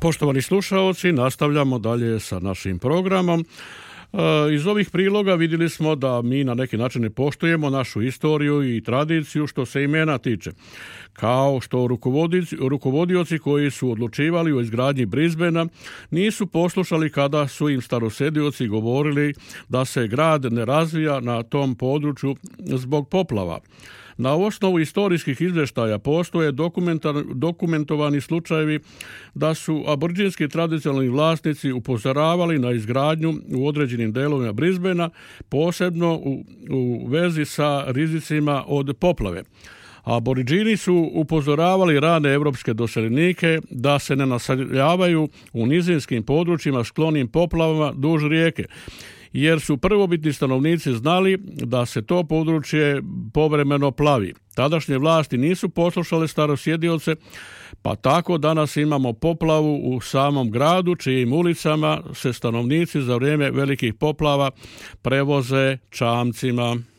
Poštovani slušaoci, nastavljamo dalje sa našim programom. Iz ovih priloga vidjeli smo da mi na neki način ne poštujemo našu istoriju i tradiciju što se imena tiče. Kao što rukovodioci koji su odlučivali o izgradnji Brisbanea nisu poslušali kada su im starosedioci govorili da se grad ne razvija na tom području zbog poplava. Na osnovu historijskih izvještaja postoje dokumentovani slučajevi da su aboriđinski tradicionalni vlasnici upozoravali na izgradnju u određenim delovima Brisbanea, posebno u vezi sa rizicima od poplave. Aboriđini su upozoravali rane evropske doseljenike da se ne naseljavaju u nizinskim područjima sklonim poplavama duž rijeke, jer su prvobitni stanovnici znali da se to područje povremeno plavi. Tadašnje vlasti nisu poslušale starosjedioce, pa tako danas imamo poplavu u samom gradu, čijim ulicama se stanovnici za vrijeme velikih poplava prevoze čamcima.